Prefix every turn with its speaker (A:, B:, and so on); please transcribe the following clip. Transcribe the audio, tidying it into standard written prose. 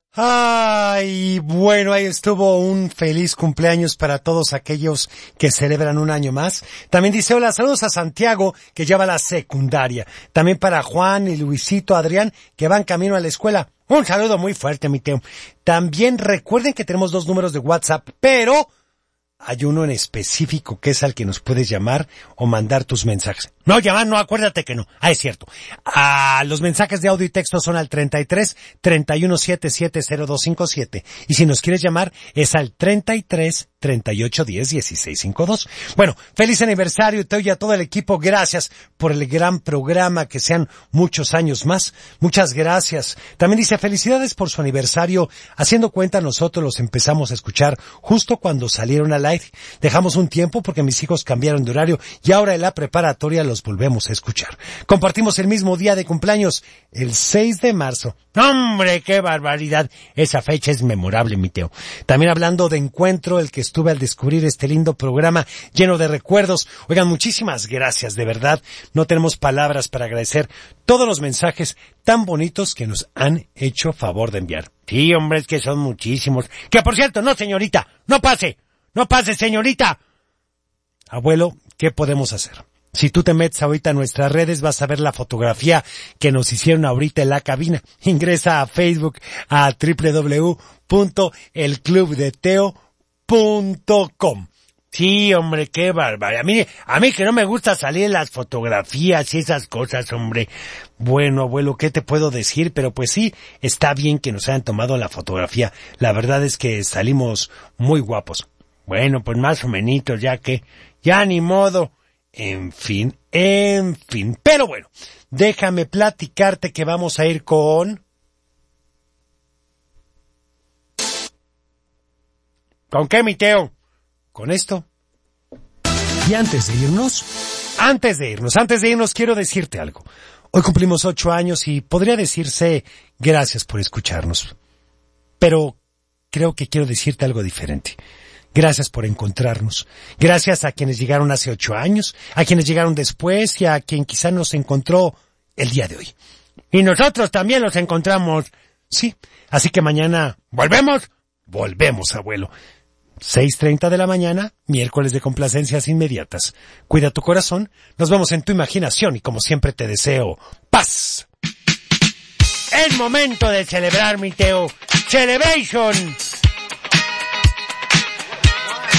A: Ay, bueno, ahí estuvo un feliz cumpleaños para todos aquellos que celebran un año más. También dice, hola, saludos a Santiago, que lleva la secundaria. También para Juan y Luisito Adrián, que van camino a la escuela. Un saludo muy fuerte, mi Teo. También recuerden que tenemos 2 números de WhatsApp, pero hay uno en específico que es al que nos puedes llamar o mandar tus mensajes. No, llamar, no, acuérdate que no. Es cierto. Los mensajes de audio y texto son al 33 31 77 0257. Y si nos quieres llamar, es al 33 38 10 16 52. Bueno, feliz aniversario, Teo, y a todo el equipo. Gracias por el gran programa, que sean muchos años más. Muchas gracias. También dice, felicidades por su aniversario. Haciendo cuenta, nosotros los empezamos a escuchar justo cuando salieron al aire. Dejamos un tiempo porque mis hijos cambiaron de horario y ahora en la preparatoria los volvemos a escuchar. Compartimos el mismo día de cumpleaños, el 6 de marzo. ¡Hombre, qué barbaridad! Esa fecha es memorable, mi Teo. También hablando de encuentro, el que estuve al descubrir este lindo programa lleno de recuerdos. Oigan, muchísimas gracias, de verdad. No tenemos palabras para agradecer todos los mensajes tan bonitos que nos han hecho favor de enviar. Sí, hombre, es que son muchísimos. Que por cierto, no, señorita, no pase, señorita. Abuelo, ¿qué podemos hacer? Si tú te metes ahorita a nuestras redes, vas a ver la fotografía que nos hicieron ahorita en la cabina. Ingresa a Facebook a www.elclubdeteo.com. Sí, hombre, qué bárbaro. A mí que no me gusta salir en las fotografías y esas cosas, hombre. Bueno, abuelo, ¿qué te puedo decir? Pero pues sí, está bien que nos hayan tomado la fotografía. La verdad es que salimos muy guapos. Bueno, pues más o menos, ya ni modo. En fin. Pero bueno, déjame platicarte que vamos a ir con... ¿Con qué, mi Teo? Con esto. Y antes de irnos, quiero decirte algo. Hoy cumplimos 8 años y podría decirse gracias por escucharnos. Pero creo que quiero decirte algo diferente. Gracias por encontrarnos. Gracias a quienes llegaron hace 8 años, a quienes llegaron después y a quien quizá nos encontró el día de hoy. Y nosotros también los encontramos. Sí, así que mañana volvemos, abuelo. 6:30 de la mañana, miércoles de complacencias inmediatas. Cuida tu corazón, nos vemos en tu imaginación y como siempre te deseo paz. Es momento de celebrar, mi Teo. Celebration.